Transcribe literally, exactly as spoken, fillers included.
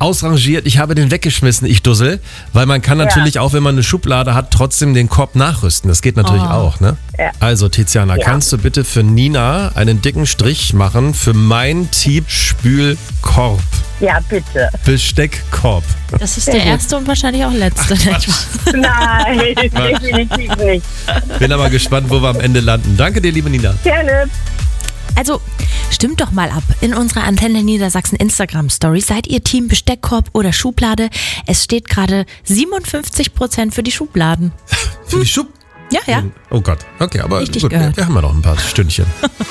ausrangiert. Ich habe den weggeschmissen, ich Dussel. Weil man kann natürlich ja. auch, wenn man eine Schublade hat, trotzdm den Korb nachrüsten. Das geht natürlich oh. auch, ne? Ja. Also, Tiziana, ja. kannst du bitte für Nina einen dicken Strich machen für mein Tiefspülkorb? Ja, bitte. Besteckkorb. Das ist der erste und wahrscheinlich auch letzte. Ach, Nein, definitiv nicht. Bin aber gespannt, wo wir am Ende landen. Danke dir, liebe Nina. Gerne. Also, stimmt doch mal ab. In unserer Antenne Niedersachsen Instagram-Story seid ihr Team Besteckkorb oder Schublade. Es steht gerade siebenundfünfzig Prozent für die Schubladen. Für die Schub... Ja, ja. Oh Gott. Okay, aber Richtig gut, gehört. wir haben ja noch ein paar Stündchen.